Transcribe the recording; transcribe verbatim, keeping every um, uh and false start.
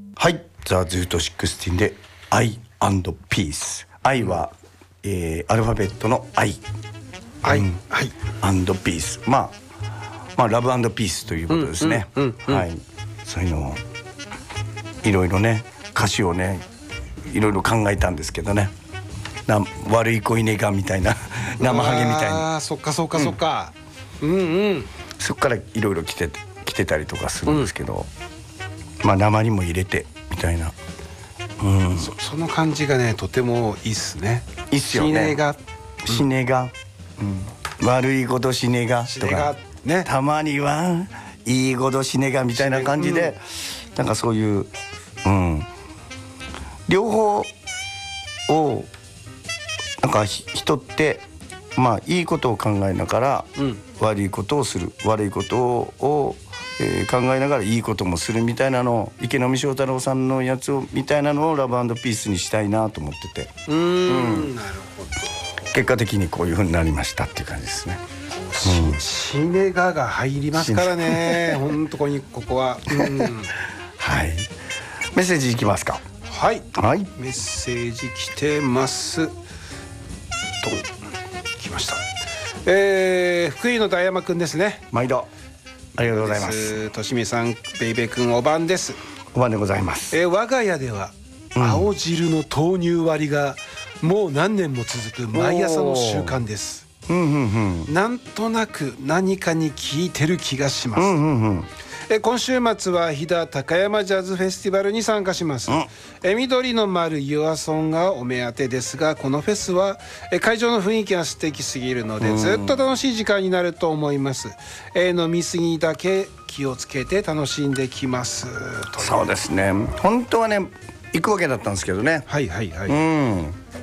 はい、ザ・ズートシックスティーンでアイ&ピース。愛は、えー、アルファベットの愛、 愛、 うん、 はい、 アンドピース、まあまあラブ&ピースということですね。 うんうんうんうん、 はい、そういうのをいろいろね、歌詞をねいろいろ考えたんですけどね、な悪い子いねがみたいな生ハゲみたいな、 あ、そっかそっかそっか、うん、うんうん、 そこからいろいろ来て来てたりとかするんですけど、うん、まあ鉛も入れてみたいな、うん、 そ, その感じがねとてもいいっすね。 いいっすよね。 死ねが、 死ねが、うん、悪いこと死ねがとか、 ね、 たまにはいいこと死ねがみたいな感じで、うん、なんかそういう、うん、両方をなんか人ってまあいいことを考えながら、うん、悪いことをする、悪いことを、えー、考えながらいいこともするみたいなのを、池波正太郎さんのやつをみたいなのをラブ&ピースにしたいなと思ってて、 うーん、うん、なるほど。 結果的にこういう風になりましたっていう感じですね。 うん、シネガが入りますからね。本当にここは、うん、 はい。メッセージいきますか。 はい、 はい、 メッセージ来てますと、来ました。えー、福井の大山くんですね。 毎度ありがとうございます。 としみさん、ベイベーくん、おばんです。 おばんでございます。 えー、我が家では青汁の豆乳割りがもう何年も続く毎朝の習慣です。うんうんうん、なんとなく何かに効いてる気がします。うんうんうん、え今週末は飛騨高山ジャズフェスティバルに参加します。うん、え緑の丸ユアソンがお目当てですが、このフェスはえ会場の雰囲気が素敵すぎるのでずっと楽しい時間になると思います。え飲み過ぎだけ気をつけて楽しんできます。 そうですね、本当はね行くわけだったんですけどね。 はいはいはい、 うん、